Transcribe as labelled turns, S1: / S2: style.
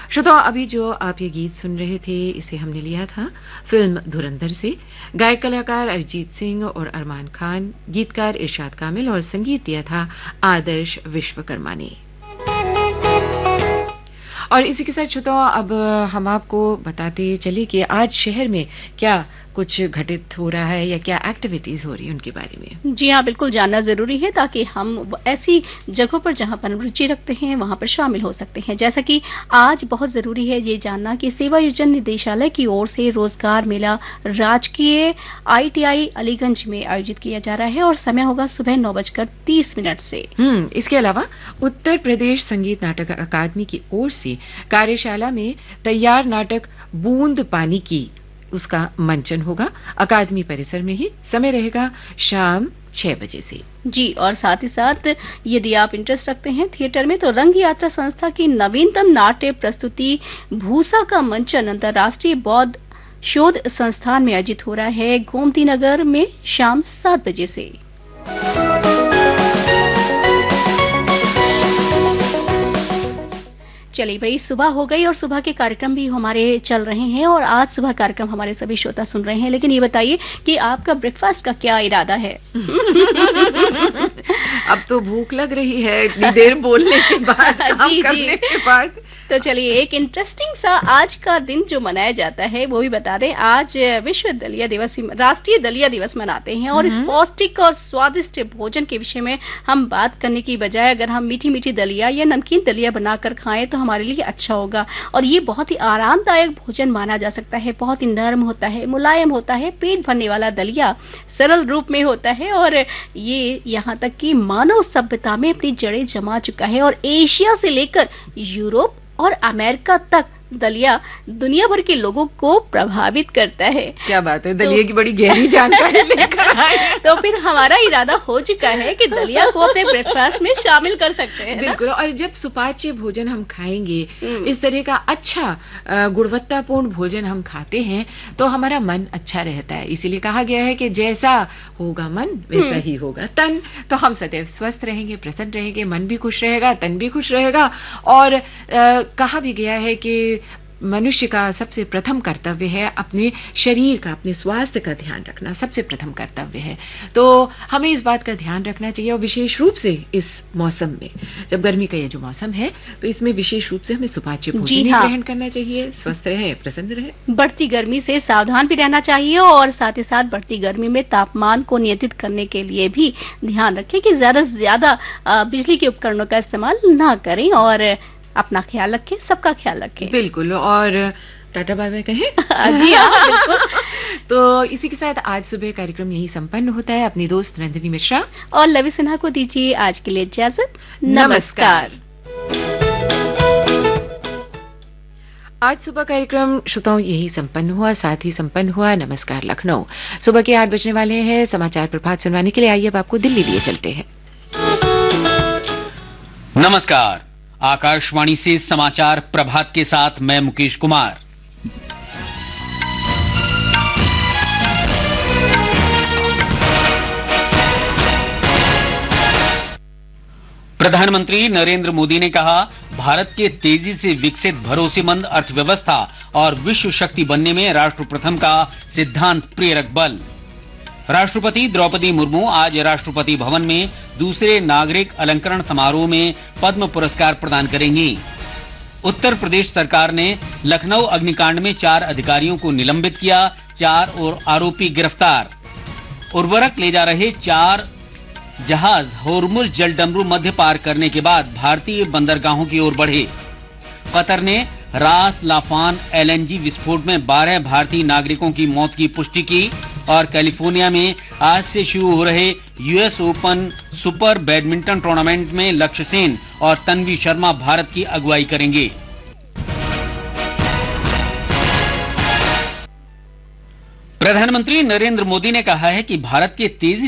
S1: श्रोताओं, अभी जो आप ये गीत सुन रहे थे इसे हमने लिया था फिल्म धुरंधर से। गायक कलाकार अरिजीत सिंह और अरमान खान, गीतकार इरशाद कामिल और संगीत दिया था आदर्श विश्वकर्मा ने। और इसी के साथ श्रोताओं, अब हम आपको बताते चले कि आज शहर में क्या कुछ घटित हो रहा है या क्या एक्टिविटीज हो रही है उनके बारे में।
S2: जी हाँ, बिल्कुल जानना जरूरी है ताकि हम ऐसी जगहों पर जहां पर रुचि रखते हैं वहां पर शामिल हो सकते हैं। जैसा कि आज बहुत जरूरी है ये जानना कि सेवा योजन निदेशालय की ओर से रोजगार मेला राजकीय ITI अलीगंज में आयोजित किया जा रहा है और समय होगा सुबह 9:30 से।
S1: इसके अलावा उत्तर प्रदेश संगीत नाटक अकादमी की ओर से कार्यशाला में तैयार नाटक बूंद पानी की उसका मंचन होगा। अकादमी परिसर में ही, समय रहेगा शाम 6 बजे से।
S2: जी, और साथ ही साथ यदि आप इंटरेस्ट रखते हैं थिएटर में तो रंग यात्रा संस्था की नवीनतम नाट्य प्रस्तुति भूसा का मंचन अंतर्राष्ट्रीय बौद्ध शोध संस्थान में आयोजित हो रहा है गोमती नगर में शाम 7 बजे से। चलिए भाई, सुबह हो गई और सुबह के कार्यक्रम भी हमारे चल रहे हैं और आज सुबह कार्यक्रम हमारे सभी श्रोता सुन रहे हैं। लेकिन ये बताइए कि आपका ब्रेकफास्ट का क्या इरादा है?
S1: अब तो भूख लग रही है इतनी देर बोलने के बाद,
S2: जी,
S1: करने के बाद।
S2: तो चलिए, एक इंटरेस्टिंग सा आज का दिन जो मनाया जाता है वो भी बता दें। आज विश्व दलिया दिवस, राष्ट्रीय दलिया दिवस मनाते हैं और इस पौष्टिक और स्वादिष्ट भोजन के विषय में हम बात करने की बजाय अगर हम मीठी मीठी दलिया या नमकीन दलिया बनाकर खाएं तो हमारे लिए अच्छा होगा। और ये बहुत ही आरामदायक भोजन माना जा सकता है। बहुत ही नरम होता है, मुलायम होता है, पेट भरने वाला दलिया सरल रूप में होता है और ये यहाँ तक कि मानव सभ्यता में अपनी जड़ें जमा चुका है और एशिया से लेकर यूरोप और अमेरिका तक दलिया दुनिया भर के लोगों को प्रभावित करता है।
S1: क्या बात है, दलिया की बड़ी गहरी जानकारी लेकर आए।
S2: तो फिर हमारा इरादा हो चुका है कि दलिया को अपने ब्रेकफास्ट में शामिल कर सकते हैं।
S1: बिल्कुल, और जब सुपाच्य भोजन हम खाएंगे, इस तरह का अच्छा गुणवत्तापूर्ण भोजन हम खाते हैं तो हमारा मन अच्छा रहता है। इसीलिए कहा गया है कि जैसा होगा मन वैसा ही होगा तन। तो हम सदैव स्वस्थ रहेंगे, प्रसन्न रहेंगे, मन भी खुश रहेगा, तन भी खुश रहेगा। और कहा भी गया है कि मनुष्य का सबसे प्रथम कर्तव्य है अपने शरीर का, अपने स्वास्थ्य का ध्यान रखना सबसे प्रथम कर्तव्य है। तो हमें इस बात का ध्यान रखना चाहिए और विशेष रूप से इस मौसम में, जब गर्मी का ये जो मौसम है तो इसमें विशेष रूप से हमें सुपाच्य भोजन ही ग्रहण करना चाहिए। स्वस्थ रहे, प्रसन्न रहे।
S2: बढ़ती गर्मी से सावधान भी रहना चाहिए और साथ ही साथ बढ़ती गर्मी में तापमान को नियंत्रित करने के लिए भी ध्यान रखें कि ज्यादा से ज्यादा बिजली के उपकरणों का इस्तेमाल ना करें और अपना ख्याल रखें, सबका ख्याल रखें।
S1: बिल्कुल, और टाटा बाय बाय कहें।
S2: जी हाँ, बिल्कुल।
S1: तो इसी के साथ आज सुबह कार्यक्रम यही संपन्न होता है। अपनी दोस्त नंदिनी मिश्रा
S2: और लवी सिन्हा को दीजिए आज के लिए इजाजत। नमस्कार।
S1: आज सुबह कार्यक्रम श्रोताओं यही संपन्न हुआ, साथ ही संपन्न हुआ नमस्कार लखनऊ। सुबह के 8 बजने वाले हैं। समाचार प्रभात सुनवाने के लिए आइए अब आपको दिल्ली लिए चलते हैं।
S3: नमस्कार, आकाशवाणी से समाचार प्रभात के साथ मैं मुकेश कुमार। प्रधानमंत्री नरेंद्र मोदी ने कहा, भारत के तेजी से विकसित भरोसेमंद अर्थव्यवस्था और विश्व शक्ति बनने में राष्ट्र प्रथम का सिद्धांत प्रेरक बल। राष्ट्रपति द्रौपदी मुर्मू आज राष्ट्रपति भवन में दूसरे नागरिक अलंकरण समारोह में पद्म पुरस्कार प्रदान करेंगी। उत्तर प्रदेश सरकार ने लखनऊ अग्निकांड में 4 अधिकारियों को निलंबित किया, 4 और आरोपी गिरफ्तार। उर्वरक ले जा रहे 4 जहाज होर्मुज जलडमरू मध्य पार करने के बाद भारतीय बंदरगाहों की ओर बढ़े। कतर ने रास लाफान LNG विस्फोट में 12 भारतीय नागरिकों की मौत की पुष्टि की और कैलिफोर्निया में आज से शुरू हो रहे US open super badminton tournament में लक्ष्य सेन और तन्वी शर्मा भारत की अगुवाई करेंगे। प्रधानमंत्री नरेंद्र मोदी ने कहा है कि भारत के तेजी